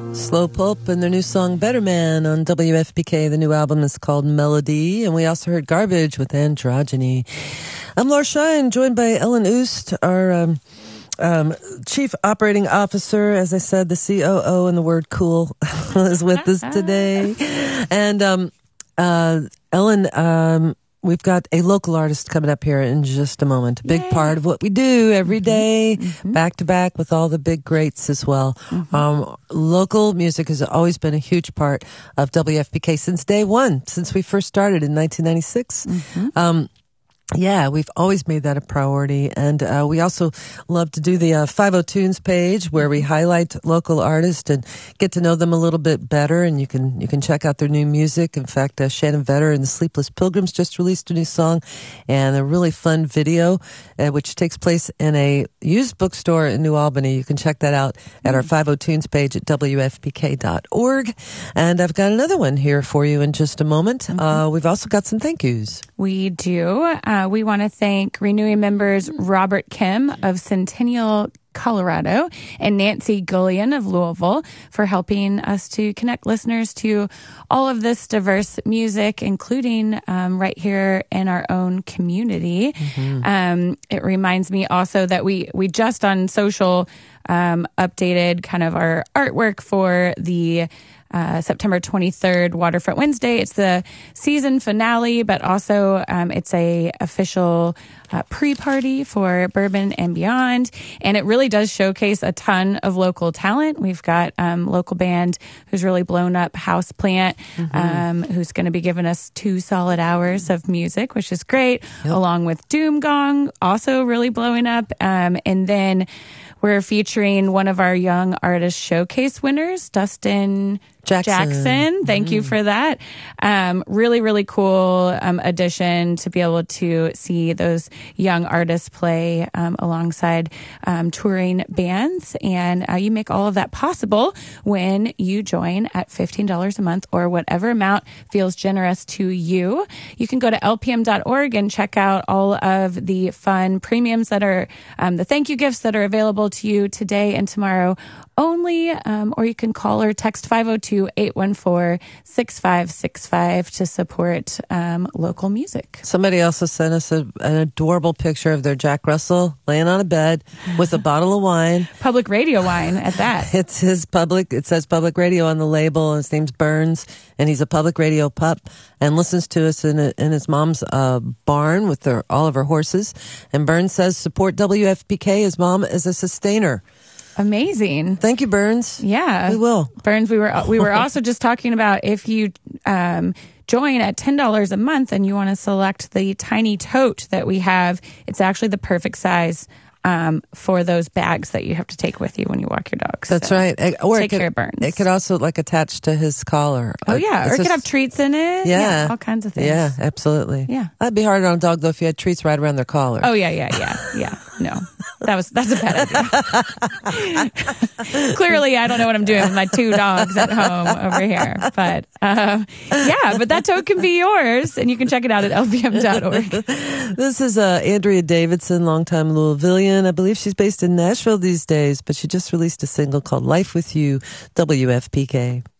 Slow Pulp and their new song Better Man on WFPK. The new album is called Melody, and we also heard Garbage with Androgyny. I'm Laura Shine, joined by Ellen Oost, our Chief Operating Officer. As I said, the COO and the word cool is with us today. And Ellen, we've got a local artist coming up here in just a moment. A big part of what we do every day, back to back with all the big greats as well. Local music has always been a huge part of WFPK since day one, since we first started in 1996. Yeah, we've always made that a priority. And we also love to do the 50 Tunes page where we highlight local artists and get to know them a little bit better. And you can check out their new music. In fact, Shannon Vetter and the Sleepless Pilgrims just released a new song and a really fun video, which takes place in a used bookstore in New Albany. You can check that out at our 50 Tunes page at WFPK.org. And I've got another one here for you in just a moment. We've also got some thank yous. We do. We want to thank renewing members Robert Kim of Centennial, Colorado, and Nancy Gullion of Louisville for helping us to connect listeners to all of this diverse music, including right here in our own community. It reminds me also that we just on social updated kind of our artwork for the September 23rd, Waterfront Wednesday. It's the season finale, but also it's a official pre-party for Bourbon and Beyond. And it really does showcase a ton of local talent. We've got local band who's really blown up, Houseplant, who's going to be giving us 2 solid hours of music, which is great, along with Doom Gong, also really blowing up. And then we're featuring one of our young artist showcase winners, Dustin Jackson. Thank you for that. Really, really cool addition to be able to see those young artists play alongside touring bands. And you make all of that possible when you join at $15 a month or whatever amount feels generous to you. You can go to lpm.org and check out all of the fun premiums that are the thank you gifts that are available to you today and tomorrow only, or you can call or text 502-814-6565 to support local music. Somebody also sent us an adorable picture of their Jack Russell laying on a bed with a bottle of wine. Public radio wine at that. It says public radio on the label, and his name's Burns, and he's a public radio pup and listens to us in his mom's barn with all of her horses. And Burns says, support WFPK. His mom is a sustainer. Amazing. Thank you, Burns. Yeah. We will. Burns, we were also just talking about if you join at $10 a month and you want to select the tiny tote that we have, it's actually the perfect size for those bags that you have to take with you when you walk your dogs. That's right. Or take care of Burns. It could also attach to his collar. Oh, yeah. Or it could have treats in it. Yeah. All kinds of things. Yeah, absolutely. Yeah. That'd be harder on a dog, though, if you had treats right around their collar. Oh, yeah. No. That's a bad idea. Clearly, I don't know what I'm doing with my 2 dogs at home over here. But but that tote can be yours, and you can check it out at lpm.org. This is Andrea Davidson, longtime Louisvillian. I believe she's based in Nashville these days, but she just released a single called Life With You, WFPK.